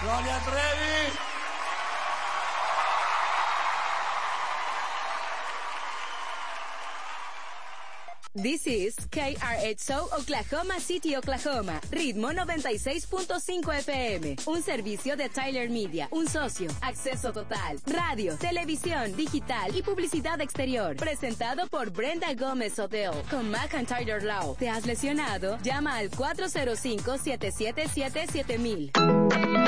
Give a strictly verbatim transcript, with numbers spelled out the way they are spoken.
Gloria Trevi. This is K R H O Oklahoma City, Oklahoma. Ritmo noventa y seis punto cinco F M. Un servicio de Tyler Media. Un socio. Acceso total. Radio, televisión, digital y publicidad exterior. Presentado por Brenda Gómez Odell. Con McIntyre Law. ¿Te has lesionado? Llama al cuatro cero cinco, siete siete siete, siete mil.